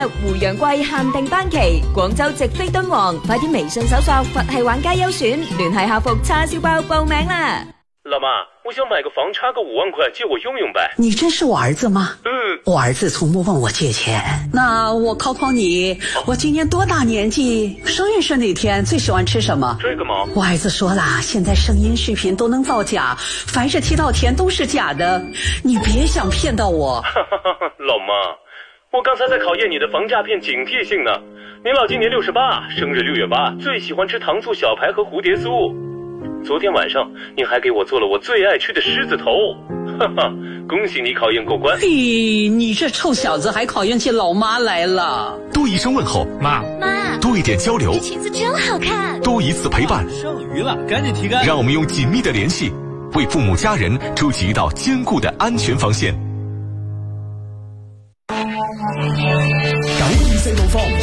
胡楊貴限定班期，廣州直飛敦煌，快啲微信搜索佛系玩家優選，聯繫客服叉燒包報名啦！ 老媽，我想買個房，差個5萬塊，借我用用唄。 你真是我兒子嗎？我兒子從不問我借錢。那我考考你，我今年多大年紀？生日是哪天？最喜歡吃什麼？ 這個嘛， 我兒子說了，現在聲音視頻都能造假，凡是提到錢都是假的，你別想騙到我。 老媽，我剛才在考驗你的防詐騙警惕性呢。您老今年68，生日6月8，最喜歡吃糖醋小排和蝴蝶酥。昨天晚上你還給我做了我最愛吃的獅子頭，哈哈，恭喜你考驗過關。 嘿，你這臭小子還考驗起老媽來了。 多一聲問候，媽，多一點交流， 這裙子真好看， 多一次陪伴， 剩餘了，趕緊提乾。 讓我們用緊密的聯繫，為父母家人築起一道堅固的安全防線。 924路況。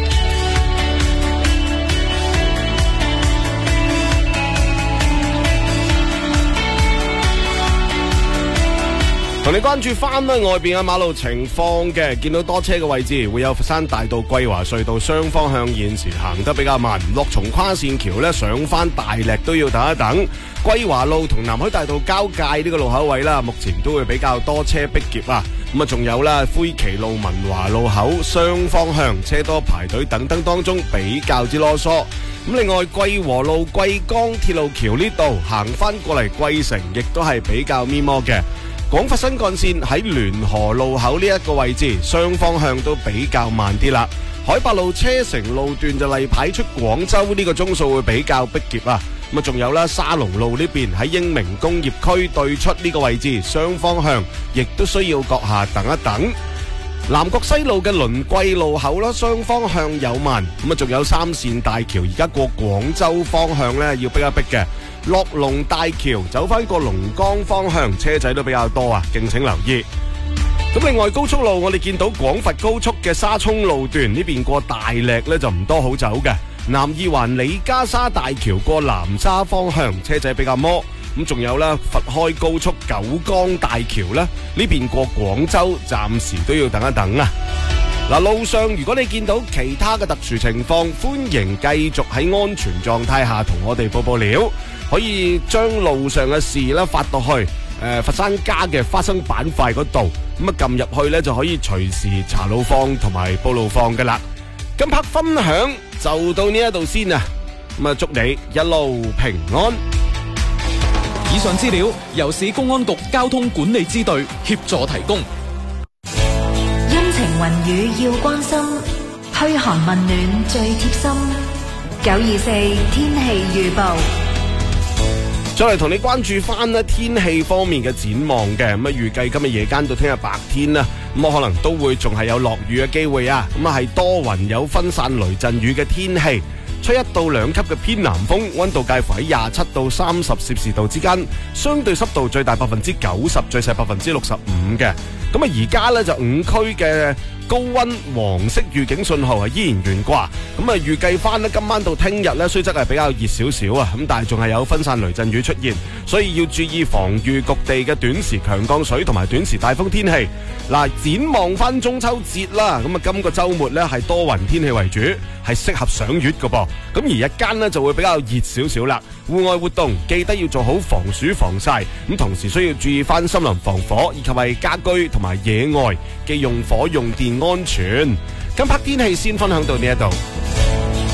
同你關注翻外邊嘅馬路情況嘅，見到多車嘅位置會有佛山大道桂華隧道雙方向現時行得比較慢，樂從跨線橋呢上翻大瀝都要等一等。桂華路同南海大道交界呢個路口位啦，目前都會比較多車逼劫啊。咁啊，仲有啦，灰旗路文華路口雙方向車多排隊等等當中比較之囉嗦。咁另外桂和路桂江鐵路橋呢度行翻過嚟桂城，亦都係比較咪摩嘅。廣佛新幹線喺聯河路口呢一個位置，雙方向都比較慢啲啦。海八路車城路段就例牌出廣州呢個鐘數會比較逼劫啊。咁啊，仲有啦，沙龍路呢邊喺英明工業區對出呢個位置，雙方向亦都需要閣下等一等。南國西路嘅輪桂路口啦，雙方向有慢。咁啊，仲有三線大橋而家過廣州方向呢，要逼一逼嘅。落龍大橋走翻過龍崗方向，車仔都比較多啊，敬請留意。咁另外高速路我哋見到廣佛高速嘅沙涌路段呢邊過大瀝呢就唔多好走嘅。南二環李家沙大橋過南沙方向車仔比較摩。咁仲有啦，佛開高速九江大橋呢邊過廣州暫時都要等一等啊。嗱，路上如果你見到其他嘅特殊情況，歡迎繼續喺安全狀態下同我哋報料，可以將路上嘅事咧發到去佛山家嘅花生板塊嗰度，咁啊撳入去咧就可以隨時查路況同埋報路況噶啦。今 part 分享就到呢一度先啊，咁啊祝你一路平安。 以上資料由市公安局交通管理支隊協助提供。 陰晴雲雨要關心，噓寒問暖最貼心。924天氣預報。 再嚟同你關注翻咧天氣方面嘅展望嘅，咁啊預計今日夜間到聽日白天啦，咁可能都會仲係有落雨嘅機會啊，咁啊係多雲有分散雷陣雨嘅天氣，吹1到2級嘅偏南風，溫度介乎喺27到30攝氏度之間，相對濕度最大90%，最細65%嘅。咁啊而家咧就5區嘅高溫黃色預警信號係依然懸掛，咁啊預計翻咧今晚到聽日咧雖則係比較熱少少啊，咁但係仲係有分散雷陣雨出現，所以要注意防禦局地嘅短時強降水同埋短時大風天氣。嗱，展望翻中秋節啦，咁啊今個週末咧係多雲天氣為主，係適合賞月嘅噃。咁而日間咧就會比較熱少少啦，戶外活動記得要做好防暑防曬，咁同時需要注意翻森林防火以及係家居同埋野外嘅用火用電安全。今 part 天氣先分享到呢一度。